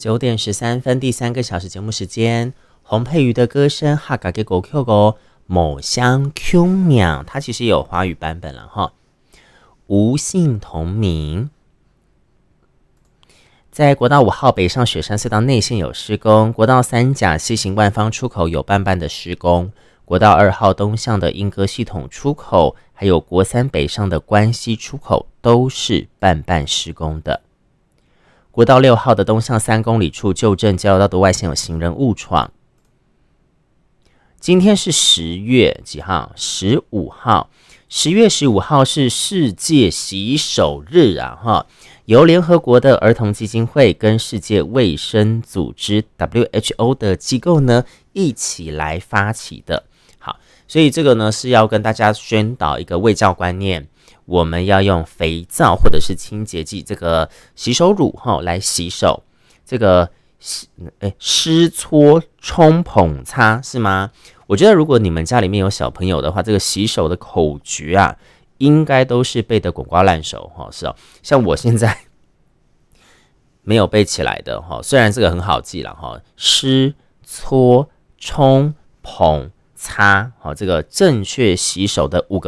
9点13分，第3个小时节目时间，洪佩瑜的歌声哈嘎给狗 Q 狗某香 Q 秒，它其实也有华语版本了哈。无姓同名，在国道5号北上雪山隧道内线有施工，国道3甲西行万方出口有半的施工，国道2号东向的莺歌系统出口，还有国3北上的关西出口都是半施工的。国道6号的东向3公里处旧正交流道的外线有行人误闯。今天是10月几号？15号。10月15号是世界洗手日啊！哈，由联合国的儿童基金会跟世界卫生组织 WHO 的机构呢一起来发起的。好，所以这个呢是要跟大家宣导一个卫教观念。我们要用肥皂或者是清洁剂这个洗手乳来洗手，这个湿搓冲捧擦是吗？我觉得如果你们家里面有小朋友的话，这个洗手的口诀啊，应该都是背得滚瓜烂熟是哦。像我现在没有背起来的虽然这个很好记了湿搓冲捧擦这个正确洗手的5个